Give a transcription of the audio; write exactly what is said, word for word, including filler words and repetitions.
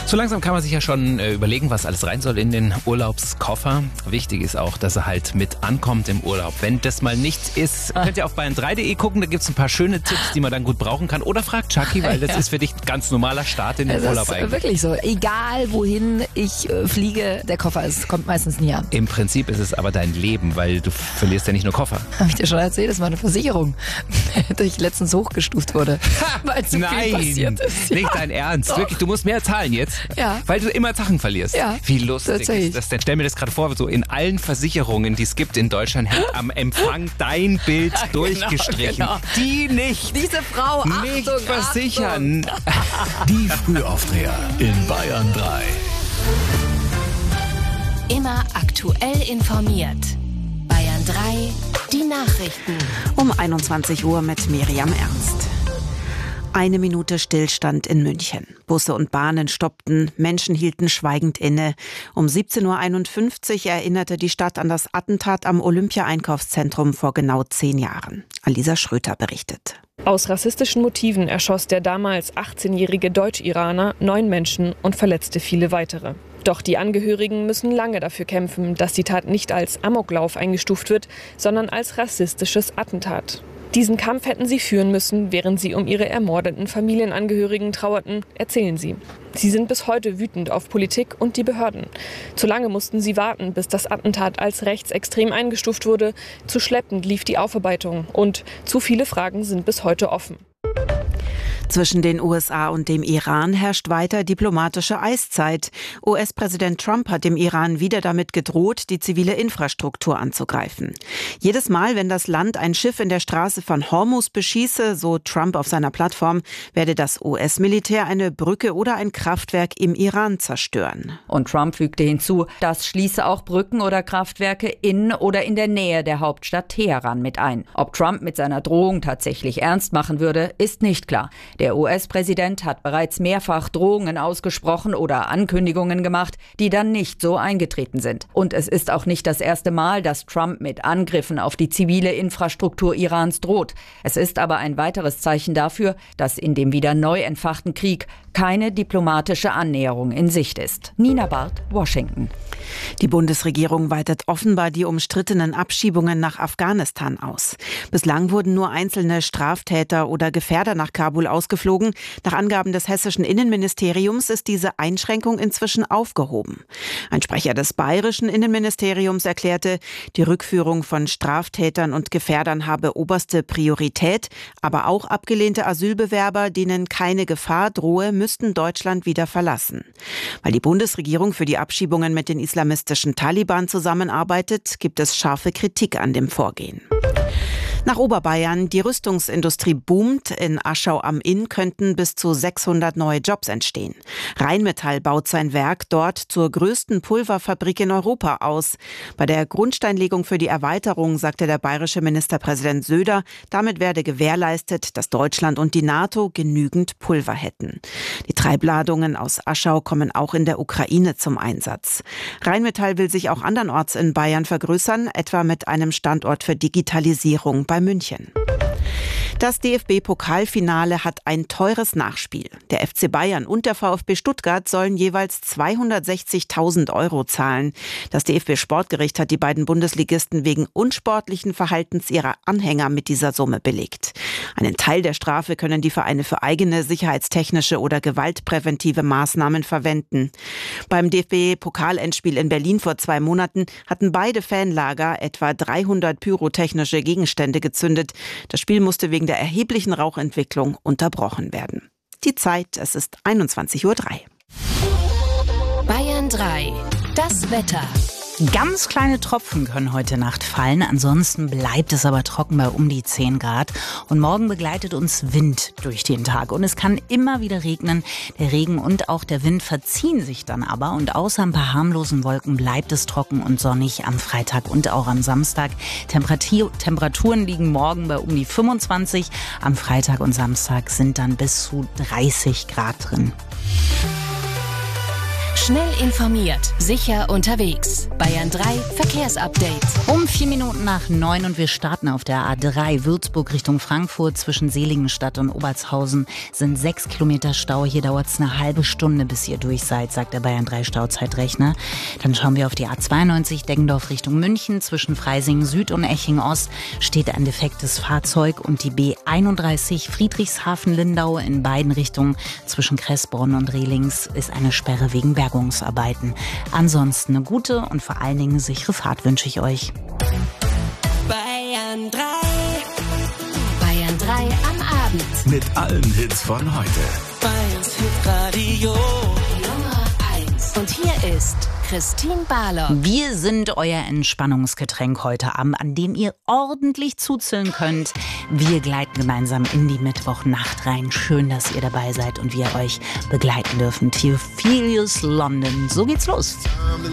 So langsam kann man sich ja schon äh, überlegen, was alles rein soll in den Urlaubskoffer. Wichtig ist auch, dass er halt mit ankommt im Urlaub. Wenn das mal nichts ist, könnt ihr auf bayern drei punkt de gucken, da gibt es ein paar schöne Tipps, die man dann gut brauchen kann. Oder fragt Chucky, weil das ja. ist für dich ein ganz normaler Start in den das Urlaub ist eigentlich. Wirklich so. Egal wohin ich äh, fliege, der Koffer ist, kommt meistens nie an. Im Prinzip ist es aber dein Leben, weil du verlierst ja nicht nur Koffer. Habe ich dir schon erzählt, das war eine Versicherung, die letztens hochgestuft wurde. Weil zu Nein, viel passiert ist. Nicht dein Ernst. Doch. Wirklich, du musst mehr zahlen jetzt, ja. weil du immer Sachen verlierst. Ja. Wie lustig ist das denn? Stell mir das gerade vor, so in allen Versicherungen, die es gibt in Deutschland, hängt am Empfang dein Bild durchgestrichen. Genau, genau. Die nicht. Diese Frau, nicht Achtung, versichern. Achtung. Die Frühaufdreher in Bayern drei. Immer aktuell informiert. Bayern drei, die Nachrichten. Um einundzwanzig Uhr mit Miriam Ernst. Eine Minute Stillstand in München. Busse und Bahnen stoppten, Menschen hielten schweigend inne. Um siebzehn Uhr einundfünfzig erinnerte die Stadt an das Attentat am Olympia-Einkaufszentrum vor genau zehn Jahren. Alisa Schröter berichtet. Aus rassistischen Motiven erschoss der damals achtzehnjährige Deutsch-Iraner neun Menschen und verletzte viele weitere. Doch die Angehörigen müssen lange dafür kämpfen, dass die Tat nicht als Amoklauf eingestuft wird, sondern als rassistisches Attentat. Diesen Kampf hätten sie führen müssen, während sie um ihre ermordeten Familienangehörigen trauerten, erzählen sie. Sie sind bis heute wütend auf Politik und die Behörden. Zu lange mussten sie warten, bis das Attentat als rechtsextrem eingestuft wurde. Zu schleppend lief die Aufarbeitung und zu viele Fragen sind bis heute offen. Zwischen den U S A und dem Iran herrscht weiter diplomatische Eiszeit. U S-Präsident Trump hat dem Iran wieder damit gedroht, die zivile Infrastruktur anzugreifen. Jedes Mal, wenn das Land ein Schiff in der Straße von Hormuz beschieße, so Trump auf seiner Plattform, werde das U S-Militär eine Brücke oder ein Kraftwerk im Iran zerstören. Und Trump fügte hinzu, das schließe auch Brücken oder Kraftwerke in oder in der Nähe der Hauptstadt Teheran mit ein. Ob Trump mit seiner Drohung tatsächlich ernst machen würde, ist nicht klar. Der U S-Präsident hat bereits mehrfach Drohungen ausgesprochen oder Ankündigungen gemacht, die dann nicht so eingetreten sind. Und es ist auch nicht das erste Mal, dass Trump mit Angriffen auf die zivile Infrastruktur Irans droht. Es ist aber ein weiteres Zeichen dafür, dass in dem wieder neu entfachten Krieg keine diplomatische Annäherung in Sicht ist. Nina Barth, Washington. Die Bundesregierung weitet offenbar die umstrittenen Abschiebungen nach Afghanistan aus. Bislang wurden nur einzelne Straftäter oder Gefährder nach Kabul ausgeflogen. Nach Angaben des hessischen Innenministeriums ist diese Einschränkung inzwischen aufgehoben. Ein Sprecher des bayerischen Innenministeriums erklärte, die Rückführung von Straftätern und Gefährdern habe oberste Priorität, aber auch abgelehnte Asylbewerber, denen keine Gefahr drohe, müssten Deutschland wieder verlassen. Weil die Bundesregierung für die Abschiebungen mit den islamistischen Taliban zusammenarbeitet, gibt es scharfe Kritik an dem Vorgehen. Nach Oberbayern, die Rüstungsindustrie boomt. In Aschau am Inn könnten bis zu sechshundert neue Jobs entstehen. Rheinmetall baut sein Werk dort zur größten Pulverfabrik in Europa aus. Bei der Grundsteinlegung für die Erweiterung sagte der bayerische Ministerpräsident Söder, damit werde gewährleistet, dass Deutschland und die NATO genügend Pulver hätten. Die Treibladungen aus Aschau kommen auch in der Ukraine zum Einsatz. Rheinmetall will sich auch andernorts in Bayern vergrößern, etwa mit einem Standort für Digitalisierung bei München. Das D F B-Pokalfinale hat ein teures Nachspiel. Der F C Bayern und der VfB Stuttgart sollen jeweils zweihundertsechzigtausend Euro zahlen. Das D F B-Sportgericht hat die beiden Bundesligisten wegen unsportlichen Verhaltens ihrer Anhänger mit dieser Summe belegt. Einen Teil der Strafe können die Vereine für eigene sicherheitstechnische oder gewaltpräventive Maßnahmen verwenden. Beim D F B-Pokalendspiel in Berlin vor zwei Monaten hatten beide Fanlager etwa dreihundert pyrotechnische Gegenstände gezündet. Das Spiel musste wegen der erheblichen Rauchentwicklung unterbrochen werden. Die Zeit, es ist einundzwanzig Uhr drei. Bayern drei, das Wetter. Ganz kleine Tropfen können heute Nacht fallen, ansonsten bleibt es aber trocken bei um die zehn Grad. Und morgen begleitet uns Wind durch den Tag und es kann immer wieder regnen. Der Regen und auch der Wind verziehen sich dann aber und außer ein paar harmlosen Wolken bleibt es trocken und sonnig am Freitag und auch am Samstag. Temperatur, Temperaturen liegen morgen bei um die fünfundzwanzig, am Freitag und Samstag sind dann bis zu dreißig Grad drin. Schnell informiert, sicher unterwegs. Bayern drei Verkehrsupdate. Um vier Minuten nach neun und wir starten auf der A drei Würzburg Richtung Frankfurt. Zwischen Seligenstadt und Obertshausen sind sechs Kilometer Stau. Hier dauert es eine halbe Stunde, bis ihr durch seid, sagt der Bayern drei Stauzeitrechner. Dann schauen wir auf die A zweiundneunzig Deggendorf Richtung München. Zwischen Freising Süd und Eching Ost steht ein defektes Fahrzeug und die B einunddreißig Friedrichshafen-Lindau in beiden Richtungen zwischen Kressbronn und Rehlings ist eine Sperre wegen Bergungsarbeiten. Ansonsten eine gute und vor allen Dingen sichere Fahrt wünsche ich euch. Bayern drei. Bayern drei am Abend. Mit allen Hits von heute. Bayerns Hitradio Nummer eins. Und hier ist Christine Barlock. Wir sind euer Entspannungsgetränk heute Abend, an dem ihr ordentlich zuzeln könnt. Wir gleiten gemeinsam in die Mittwochnacht rein. Schön, dass ihr dabei seid und wir euch begleiten dürfen. Theophilus London. So geht's los.